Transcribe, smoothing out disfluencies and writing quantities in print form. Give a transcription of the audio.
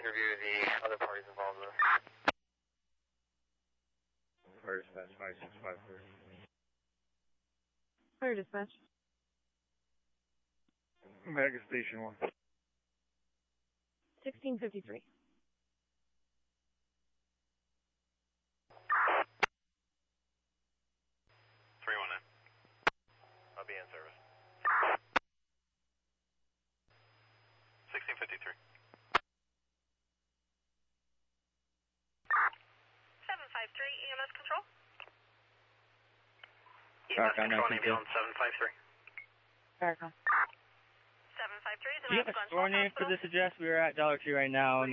interview the other parties involved with. Fire dispatch 565. Fire dispatch. Mega Station 1. 1653. 319. I'll be in service. 1653. 753 EMS control. EMS control, ambulance 753. Farrakhan. 753 is Do you have a store name for this address? We are at Dollar Tree right now.